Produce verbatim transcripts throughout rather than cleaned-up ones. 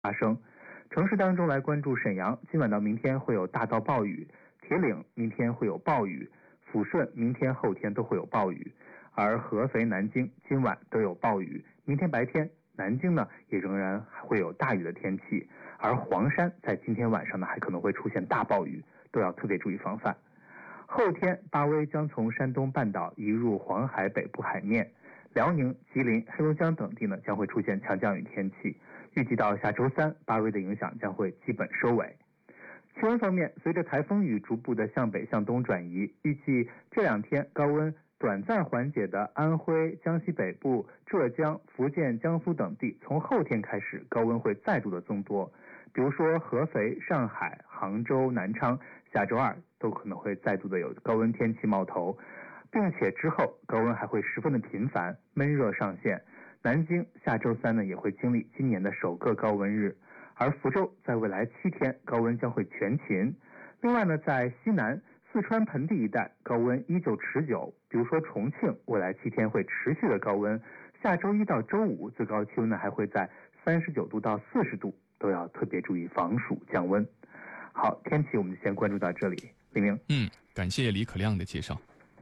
发生。城市当中来关注沈阳，今晚到明天会有大到暴雨；铁岭明天会有暴雨；抚顺明天后天都会有暴雨，而合肥、南京今晚都有暴雨。明天白天，南京呢也仍然会有大雨的天气，而黄山在今天晚上呢还可能会出现大暴雨，都要特别注意防范。后天巴威将从山东半岛移入黄海北部海面，辽宁、吉林、黑龙江等地呢将会出现强降雨天气。预计到下周三，巴威的影响将会基本收尾。气温方面，随着台风雨逐步的向北向东转移，预计这两天高温短暂缓解的安徽、江西北部、浙江、福建、江苏等地，从后天开始高温会再度的增多。比如说合肥、上海、杭州、南昌，下周二都可能会再度的有高温天气冒头，并且之后高温还会十分的频繁，闷热上线。南京下周三呢也会经历今年的首个高温日，而福州在未来七天高温将会全勤。另外呢，在西南四川盆地一带高温依旧持久，比如说重庆未来七天会持续的高温，下周一到周五最高气温呢还会在三十九度到四十度，都要特别注意防暑降温。好，天气我们就先关注到这里。李明， 嗯，感谢李可亮的介绍。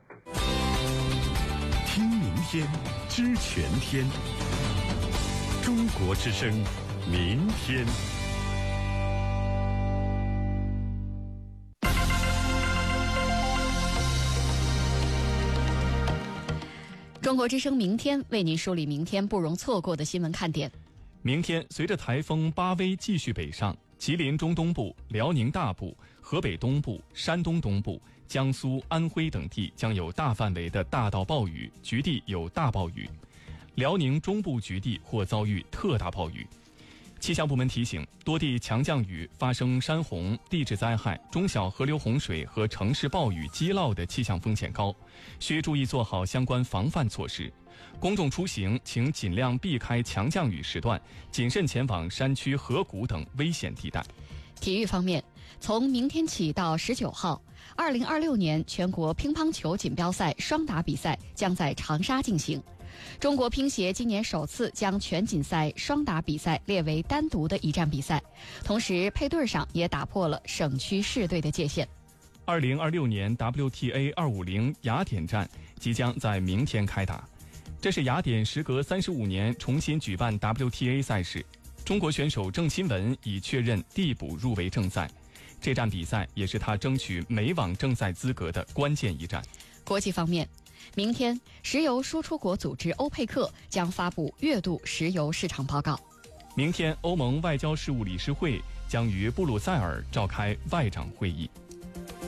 听明天，知全天。中国之声，明天。 中国之声明天为您梳理明天不容错过的新闻看点。 明天随着台风巴威继续北上，吉林中东部、辽宁大部、河北东部、山东东部、江苏、安徽等地将有大范围的大到暴雨，局地有大暴雨；辽宁中部局地或遭遇特大暴雨。气象部门提醒，多地强降雨发生山洪、地质灾害、中小河流洪水和城市暴雨积涝的气象风险高，需注意做好相关防范措施。公众出行请尽量避开强降雨时段，谨慎前往山区、河谷等危险地带。 体育方面，从明天起到十九号，二零二六年全国乒乓球锦标赛双打比赛将在长沙进行。中国乒协今年首次将全锦赛双打比赛列为单独的一站比赛，同时配对上也打破了省区市队的界限。 二零二六年 W T A 二五零雅典站即将在明天开打，这是雅典时隔三十五年重新举办 W T A 赛事。中国选手郑钦文已确认递补入围正赛，这站比赛也是他争取美网正赛资格的关键一战。 国际方面，明天石油输出国组织欧佩克将发布月度石油市场报告。 明天欧盟外交事务理事会将于布鲁塞尔召开外长会议。